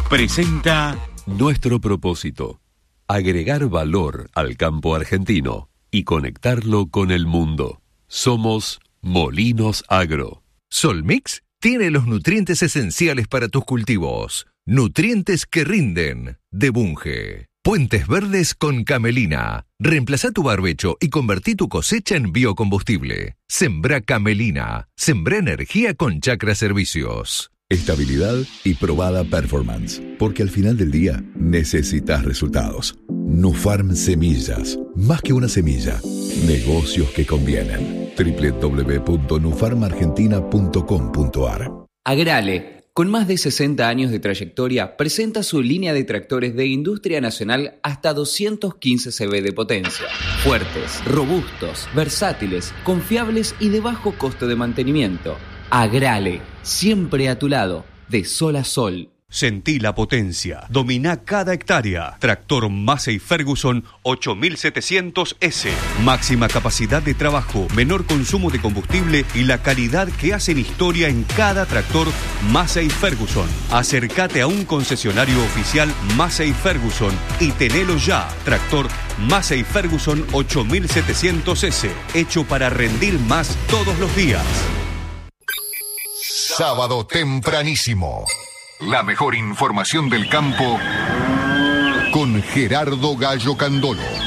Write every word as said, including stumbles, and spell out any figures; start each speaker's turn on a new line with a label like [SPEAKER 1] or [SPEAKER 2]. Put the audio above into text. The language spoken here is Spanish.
[SPEAKER 1] presenta
[SPEAKER 2] nuestro propósito: agregar valor al campo argentino y conectarlo con el mundo. Somos Molinos Agro.
[SPEAKER 3] Solmix tiene los nutrientes esenciales para tus cultivos. Nutrientes que rinden, de Bunge. Puentes verdes con camelina. Reemplazá tu barbecho y convertí tu cosecha en biocombustible. Sembrá camelina. Sembrá energía con Chacra Servicios.
[SPEAKER 4] Estabilidad y probada performance. Porque al final del día necesitas resultados. Nufarm Semillas. Más que una semilla. Negocios que convienen. doble u doble u doble u punto nufarm argentina punto com punto a r.
[SPEAKER 5] Agrale, con más de sesenta años de trayectoria, presenta su línea de tractores de industria nacional hasta doscientos quince caballos de potencia. Fuertes, robustos, versátiles, confiables y de bajo costo de mantenimiento. Agrale, siempre a tu lado, de sol a sol.
[SPEAKER 1] Sentí la potencia, domina cada hectárea. Tractor Massey Ferguson ocho mil setecientos ese. Máxima capacidad de trabajo, menor consumo de combustible y la calidad que hacen historia en cada tractor Massey Ferguson. Acércate a un concesionario oficial Massey Ferguson y tenelo ya. Tractor Massey Ferguson ocho mil setecientos ese, hecho para rendir más todos los días.
[SPEAKER 6] Sábado tempranísimo. La mejor información del campo con Gerardo Gallo Candolo.